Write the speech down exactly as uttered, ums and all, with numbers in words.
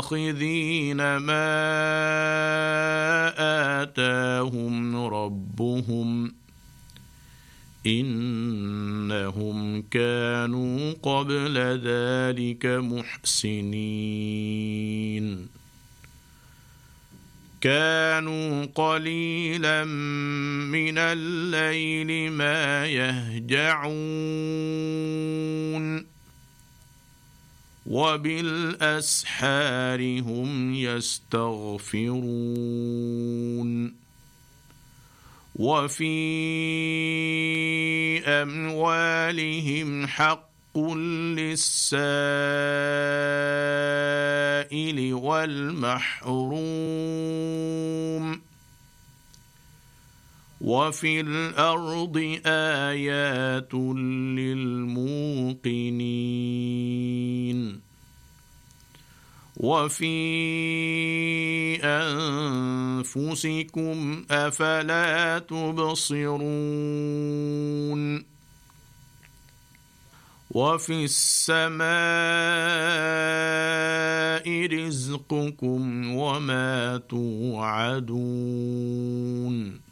آخذين ما آتاهم ربهم إنهم كانوا قبل ذلك محسنين كانوا قليلا من الليل ما يهجعون وبالأسحار هم يستغفرون وفي أموالهم حق للسائل والمحروم وفي الأرض آيات للموقنين وفي أنفسكم أفلا تبصرون وفي السماء رزقكم وما توعدون